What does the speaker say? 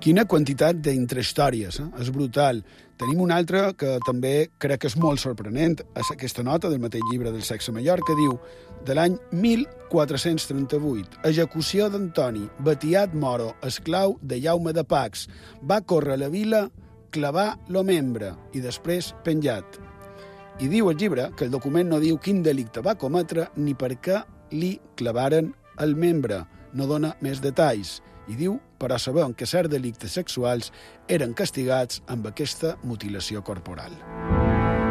Quina quantitat d'intrahistòries, és brutal. Tenim una altra que també crec que és molt sorprenent, és aquesta nota del mateix llibre del sexe major, que diu, de l'any 1438, execució d'Antoni, Batiat Moro, esclau de Jaume de Pacs, va córrer a la vila, clavar lo membre i després penjat. I diu el llibre que el document no diu quin delicte va cometre ni per què li clavaren el membre. No dona més detalls. I diu, però sabem que certs delictes sexuals eren castigats amb aquesta mutilació corporal.